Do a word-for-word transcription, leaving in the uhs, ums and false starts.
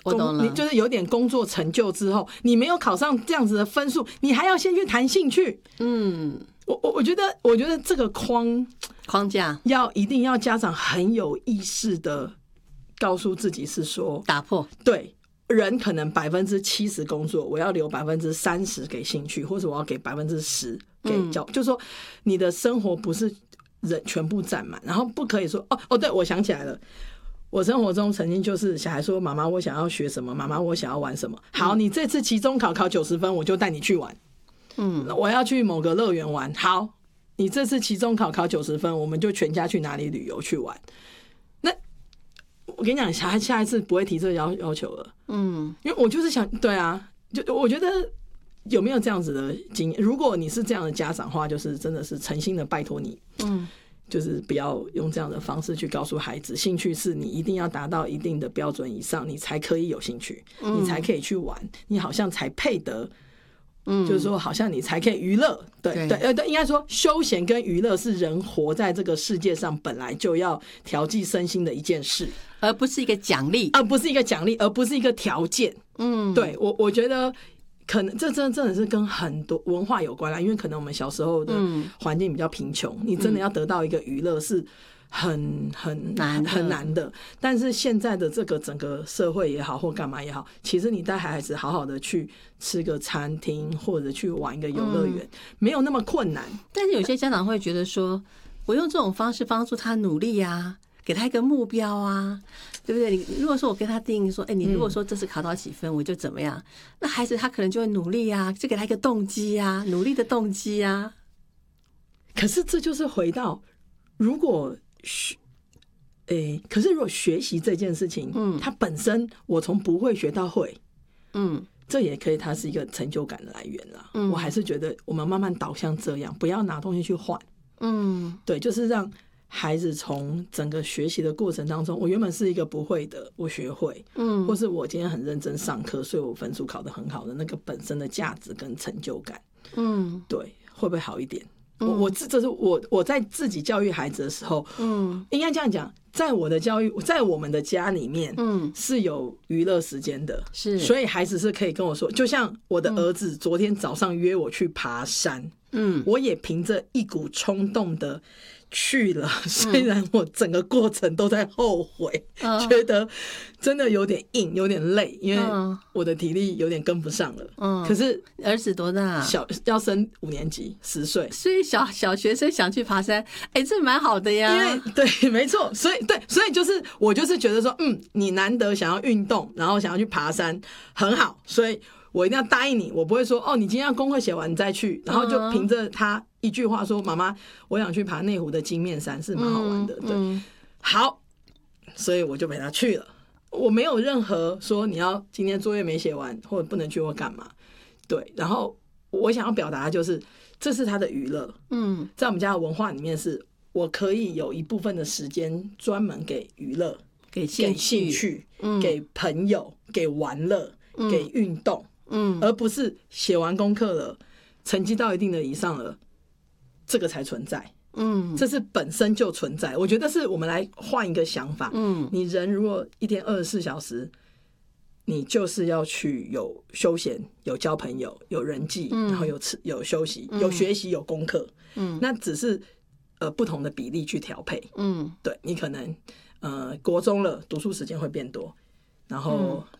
我懂了， 你就是有点工作成就之后，你没有考上这样子的分数，你还要先去谈兴趣。嗯，我我我觉得，我觉得这个框框架要一定要家长很有意识的告诉自己是说， 打破。 对，人可能百分之七十工作，我要留百分之三十给兴趣，或者我要给百分之十给教，嗯、就是说你的生活不是人全部占满，然后不可以说哦哦，对，我想起来了。我生活中曾经就是小孩说妈妈我想要学什么，妈妈我想要玩什么，好，你这次期中考考九十分我就带你去玩，嗯，我要去某个乐园玩，好，你这次期中考考九十分我们就全家去哪里旅游去玩。那我跟你讲，小孩下一次不会提这个要要求了，嗯，因为我就是想，对啊，就我觉得有没有这样子的经验，如果你是这样的家长的话，就是真的是诚心的拜托你，嗯，就是不要用这样的方式去告诉孩子，兴趣是你一定要达到一定的标准以上，你才可以有兴趣，嗯、你才可以去玩，你好像才配得，嗯，就是说好像你才可以娱乐，对对呃对，应该说休闲跟娱乐是人活在这个世界上本来就要调剂身心的一件事， 而不是一个奖励， 而不是一个奖励，而不是一个条件。嗯，对我我觉得。可能这真的真的是跟很多文化有关啦，因为可能我们小时候的环境比较贫穷，嗯、你真的要得到一个娱乐是很很难很难的。但是现在的这个整个社会也好，或干嘛也好，其实你带孩子好好的去吃个餐厅，或者去玩一个游乐园，嗯、没有那么困难。 但是有些家长会觉得说，我用这种方式帮助他努力啊。给他一个目标啊，对不对？你如果说我跟他定义说，哎，你如果说这次考到几分，我就怎么样，那孩子他可能就会努力啊，就给他一个动机啊，努力的动机啊。 可是这就是回到，如果学，哎，可是如果学习这件事情，嗯，它本身我从不会学到会，嗯，这也可以，它是一个成就感的来源啦。嗯，我还是觉得我们慢慢导向这样，不要拿东西去换，嗯，对，就是让。孩子从整个学习的过程当中，我原本是一个不会的，我学会，嗯，或是我今天很认真上课，所以我分数考得很好的那个本身的价值跟成就感，嗯，对，会不会好一点？嗯、我我这是我我在自己教育孩子的时候，嗯，应该这样讲，在我的教育，在我们的家里面，嗯，是有娱乐时间的， 是， 所以孩子是可以跟我说，就像我的儿子昨天早上约我去爬山，嗯，我也凭着一股冲动的。去了，虽然我整个过程都在后悔，嗯、觉得真的有点硬，有点累，因为我的体力有点跟不上了。嗯，可是儿子多大？ 小要升五年级，十岁， 所以小小学生想去爬山，哎，这蛮好的呀。 因为对，没错，所以对，所以就是我就是觉得说，嗯，你难得想要运动，然后想要去爬山，很好，所以我一定要答应你，我不会说哦，你今天要功课写完你再去，然后就凭着他。一句话说，妈妈，我想去爬内湖的金面山，是蛮好玩的。嗯、对，嗯、好，所以我就陪他去了。我没有任何说你要今天作业没写完，或者不能去或干嘛。对，然后我想要表达的就是，这是他的娱乐。嗯，在我们家的文化里面是，我可以有一部分的时间专门给娱乐、 给兴趣、 给, 趣嗯、给朋友、给玩乐、嗯、给运动。嗯，而不是写完功课了，成绩到一定的以上了。这个才存在，嗯，这是本身就存在。我觉得是我们来换一个想法，嗯，你人如果一天二十四小时，你就是要去有休闲、有交朋友、有人际，嗯、然后有吃、有休息、嗯、有学习、有功课，嗯，那只是呃不同的比例去调配，嗯，对你可能呃国中了读书时间会变多，然后